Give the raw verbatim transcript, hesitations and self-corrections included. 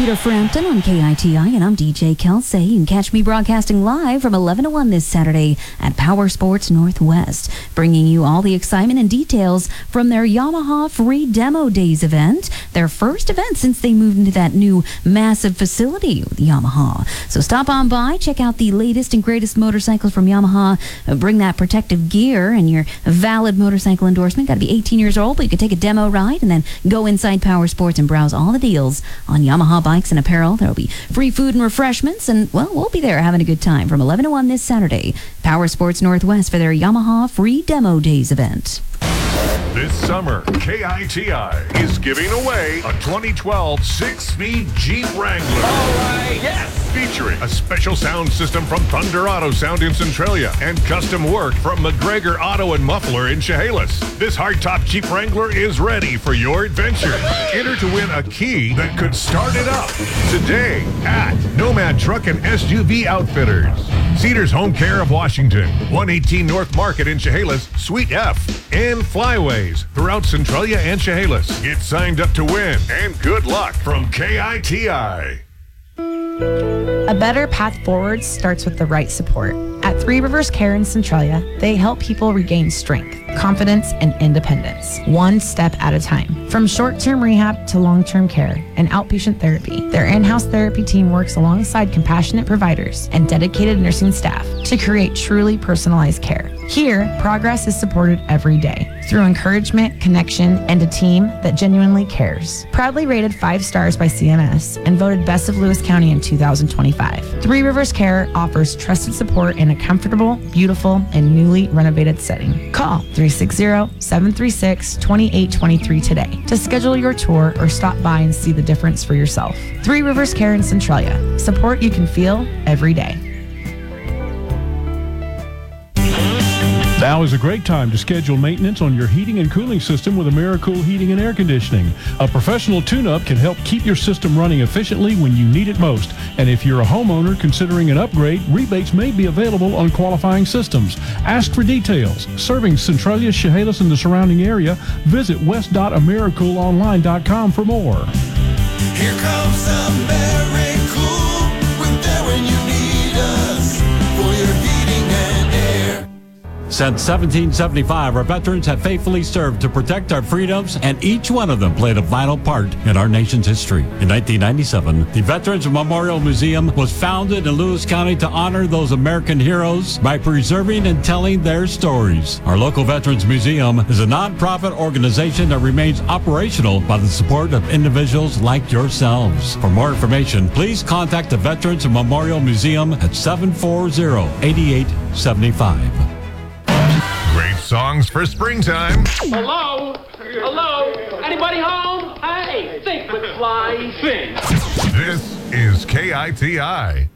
Peter Frampton on K I T I, and I'm D J Kelsey. You can catch me broadcasting live from eleven to one this Saturday at Power Sports Northwest, bringing you all the excitement and details from their Yamaha Free Demo Days event, their first event since they moved into that new massive facility with Yamaha. So stop on by, check out the latest and greatest motorcycles from Yamaha, uh, bring that protective gear and your valid motorcycle endorsement. Got to be eighteen years old, but you can take a demo ride and then go inside Power Sports and browse all the deals on Yamaha bikes and apparel. There will be free food and refreshments, and, well, we'll be there having a good time from eleven to one this Saturday. Power Sports Northwest for their Yamaha Free Demo Days event. This summer, K I T I is giving away a twenty twelve six-speed Jeep Wrangler. All right, yes! Featuring a special sound system from Thunder Auto Sound in Centralia and custom work from McGregor Auto and Muffler in Chehalis. This hardtop Jeep Wrangler is ready for your adventure. Enter to win a key that could start it up today at Nomad Truck and S U V Outfitters. Cedars Home Care of Washington, one eighteen North Market in Chehalis, Suite F, and Flyways throughout Centralia and Chehalis. Get signed up to win, and good luck from K I T I. A better path forward starts with the right support. At Three Rivers Care in Centralia, they help people regain strength, confidence, and independence, one step at a time. From short-term rehab to long-term care and outpatient therapy, their in-house therapy team works alongside compassionate providers and dedicated nursing staff to create truly personalized care. Here, progress is supported every day through encouragement, connection, and a team that genuinely cares. Proudly rated five stars by C M S and voted Best of Lewis County in two thousand twenty-five. Three Rivers Care offers trusted support in a comfortable, beautiful, and newly renovated setting. Call three six zero, seven three six, two eight two three today to schedule your tour or stop by and see the difference for yourself. Three Rivers Care in Centralia. Support you can feel every day. Now is a great time to schedule maintenance on your heating and cooling system with AmeriCool Heating and Air Conditioning. A professional tune-up can help keep your system running efficiently when you need it most. And if you're a homeowner considering an upgrade, rebates may be available on qualifying systems. Ask for details. Serving Centralia, Chehalis, and the surrounding area, visit west dot americool online dot com for more. Here comes AmeriCool. We're there when you need us for your heating and air. Since seventeen seventy-five, our veterans have faithfully served to protect our freedoms, and each one of them played a vital part in our nation's history. In nineteen ninety-seven, the Veterans Memorial Museum was founded in Lewis County to honor those American heroes by preserving and telling their stories. Our local Veterans Museum is a nonprofit organization that remains operational by the support of individuals like yourselves. For more information, please contact the Veterans Memorial Museum at seven four zero, eight eight seven five. Great songs for springtime. Hello? Hello? Anybody home? Hey, think but fly, think. This is K I T I.